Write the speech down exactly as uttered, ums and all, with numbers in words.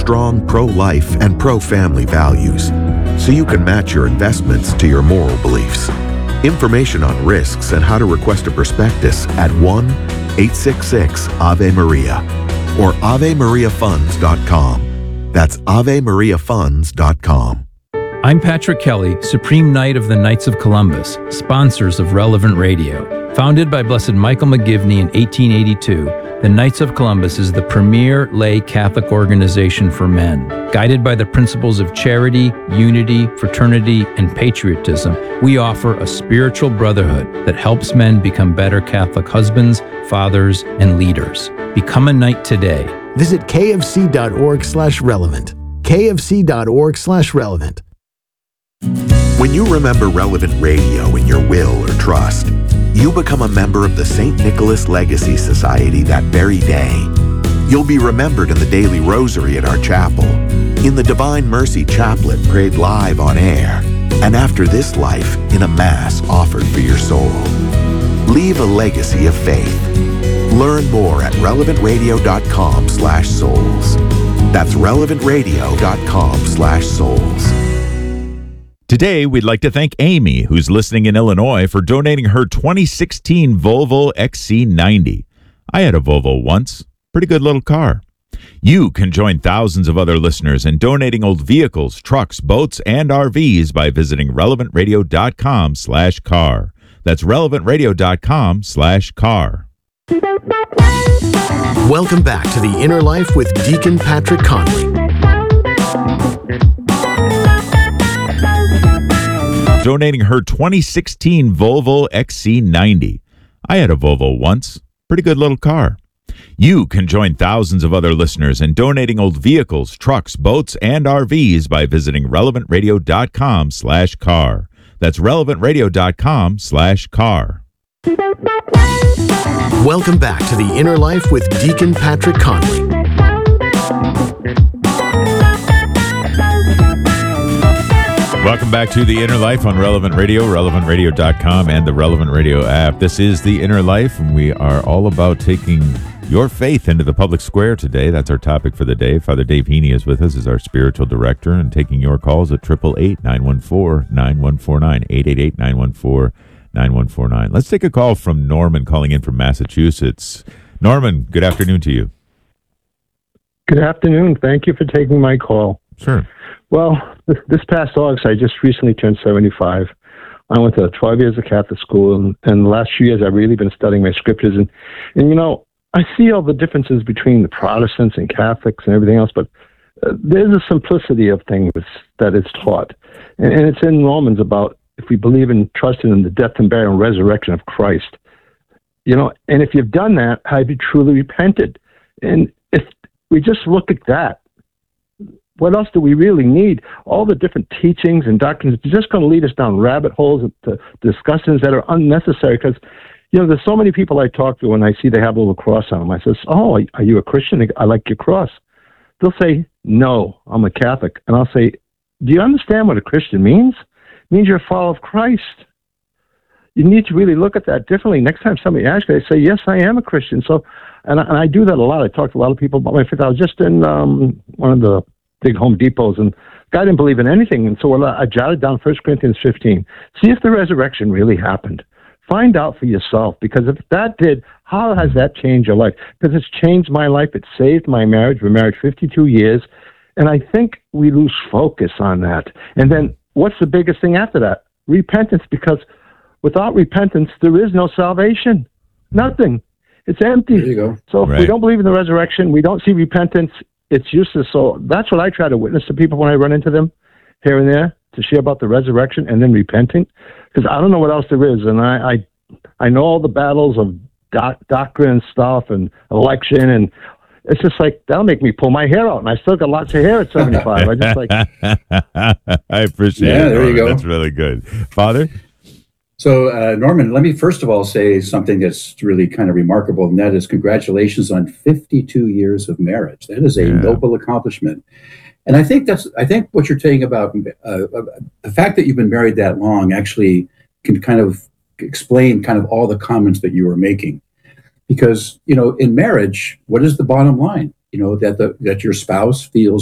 strong pro-life and pro-family values, so you can match your investments to your moral beliefs. Information on risks and how to request a prospectus at one eight six six Ave Maria or ave maria funds dot com. That's ave maria funds dot com. I'm Patrick Kelly, Supreme Knight of the Knights of Columbus, sponsors of Relevant Radio. Founded by Blessed Michael McGivney in eighteen eighty-two, the Knights of Columbus is the premier lay Catholic organization for men. Guided by the principles of charity, unity, fraternity, and patriotism, we offer a spiritual brotherhood that helps men become better Catholic husbands, fathers, and leaders. Become a knight today. Visit kfc.org slash relevant. kfc.org slash relevant. When you remember Relevant Radio in your will or trust, you become a member of the Saint Nicholas Legacy Society that very day. You'll be remembered in the daily rosary at our chapel, in the Divine Mercy Chaplet prayed live on air, and after this life in a Mass offered for your soul. Leave a legacy of faith. Learn more at relevant radio dot com slash souls. That's relevant radio dot com slash souls. Today, we'd like to thank Amy, who's listening in Illinois, for donating her twenty sixteen Volvo X C ninety. I had a Volvo once. Pretty good little car. You can join thousands of other listeners in donating old vehicles, trucks, boats, and R Vs by visiting relevant radio dot com slash car. That's relevant radio dot com slash car. Welcome back to The Inner Life with Deacon Patrick Conley. Donating her twenty sixteen Volvo X C ninety. I had a Volvo once. Pretty good little car. You can join thousands of other listeners in donating old vehicles, trucks, boats, and R Vs by visiting relevant radio dot com slash car. That's relevant radio dot com slash car. Welcome back to The Inner Life with Deacon Patrick Conley. Welcome back to The Inner Life on Relevant Radio, relevant radio dot com, and the Relevant Radio app. This is The Inner Life, and we are all about taking your faith into the public square today. That's our topic for the day. Father Dave Heaney is with us as our spiritual director and taking your calls at eight eight eight, nine one four, nine one four nine, eight eight eight, nine one four, nine one four nine. Let's take a call from Norman calling in from Massachusetts. Norman, good afternoon to you. Good afternoon. Thank you for taking my call. Sure. Well, this, this past August, I just recently turned seventy-five. I went to twelve years of Catholic school, and, and the last few years I've really been studying my scriptures. And, and, you know, I see all the differences between the Protestants and Catholics and everything else, but uh, there's a simplicity of things that is taught. And, and it's in Romans about if we believe and trust in the death and burial and resurrection of Christ. You know, and if you've done that, have you truly repented? And if we just look at that, what else do we really need? All the different teachings and doctrines are just going to lead us down rabbit holes to discussions that are unnecessary because, you know, there's so many people I talk to when I see they have a little cross on them. I says, oh, are you a Christian? I like your cross. They'll say, no, I'm a Catholic. And I'll say, do you understand what a Christian means? It means you're a follower of Christ. You need to really look at that differently. Next time somebody asks you, I say, yes, I am a Christian. So, and I, and I do that a lot. I talk to a lot of people about my faith. I was just in um, one of the big Home Depots, and the guy didn't believe in anything. And so I jotted down First Corinthians fifteen. See if the resurrection really happened. Find out for yourself, because if that did, how has that changed your life? Because it's changed my life. It saved my marriage. We're married fifty-two years, and I think we lose focus on that. And then what's the biggest thing after that? Repentance, because without repentance, there is no salvation. Nothing. It's empty. There you go. So if Right. we don't believe in the resurrection, we don't see repentance, it's useless. So that's what I try to witness to people when I run into them here and there, to share about the resurrection and then repenting, because I don't know what else there is. And I, I, I know all the battles of doc, doctrine and stuff and election, and it's just like, that'll make me pull my hair out. And I still got lots of hair at seventy-five. I just like. I appreciate Yeah, it. there you Norman. go. That's really good. Father? So, uh, Norman, let me first of all say something that's really kind of remarkable, and that is congratulations on fifty-two years of marriage. That is a Yeah. noble accomplishment. And I think that's, I think what you're saying about uh, the fact that you've been married that long actually can kind of explain kind of all the comments that you were making. Because, you know, in marriage, what is the bottom line? You know, that the, that your spouse feels